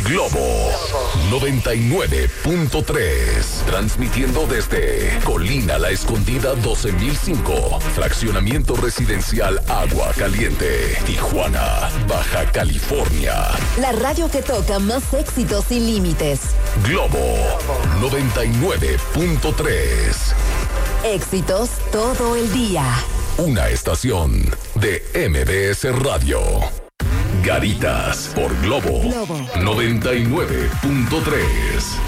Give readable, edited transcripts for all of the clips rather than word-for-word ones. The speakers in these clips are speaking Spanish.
Globo 99.3. Transmitiendo desde Colina La Escondida 12005. Fraccionamiento residencial Agua Caliente. Tijuana, Baja California. La radio que toca más éxitos sin límites. Globo 99.3. Éxitos todo el día. Una estación de MBS Radio. Garitas por Globo 99.3.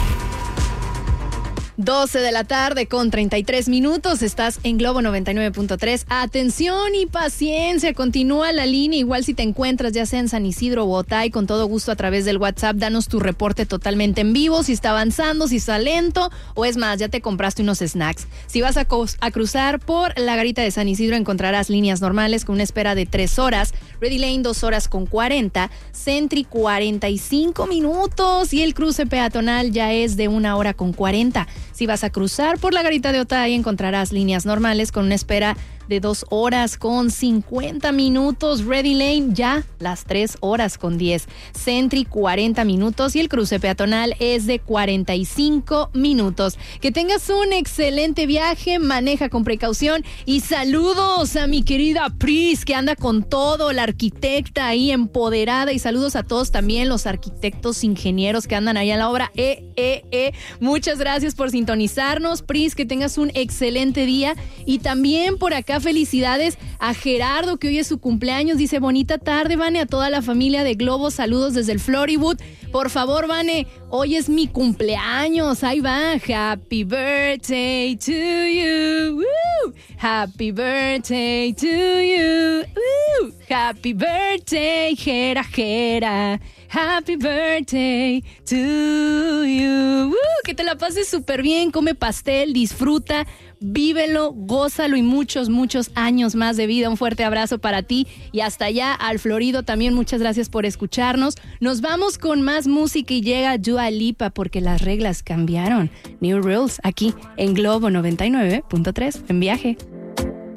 12 de la tarde con 33 minutos. Estás en Globo 99.3. Atención y paciencia. Continúa la línea. Igual si te encuentras ya sea en San Isidro o Otay, con todo gusto a través del WhatsApp, danos tu reporte totalmente en vivo. Si está avanzando, si está lento, o es más, ya te compraste unos snacks. Si vas a cruzar por la garita de San Isidro, encontrarás líneas normales con una espera de 3 horas. Ready Lane 2 horas con 40. Sentry 45 minutos. Y el cruce peatonal ya es de 1 hora con 40. Si vas a cruzar por la garita de Otay, encontrarás líneas normales con una espera de 2 horas con 50 minutos. Ready Lane ya las 3 horas con 10. Sentry 40 minutos y el cruce peatonal es de 45 minutos. Que tengas un excelente viaje, maneja con precaución y saludos a mi querida Pris, que anda con todo, la arquitecta ahí empoderada, y saludos a todos también los arquitectos, ingenieros que andan ahí a la obra. Muchas gracias por sintonizarnos, Pris, que tengas un excelente día. Y también por acá felicidades a Gerardo, que hoy es su cumpleaños. Dice: bonita tarde, Vane, a toda la familia de Globo, saludos desde el Floriwood. Por favor, Vane, hoy es mi cumpleaños. Ahí va. Happy birthday to you. Woo. Happy birthday to you. Woo. Happy birthday, Gera. Happy birthday to you. Que te la pases súper bien, come pastel, disfruta, vívelo, gózalo y muchos, muchos años más de vida. Un fuerte abrazo para ti y hasta allá al Florido también. Muchas gracias por escucharnos. Nos vamos con más música y llega Dua Lipa, porque las reglas cambiaron. New Rules aquí en Globo 99.3 en viaje.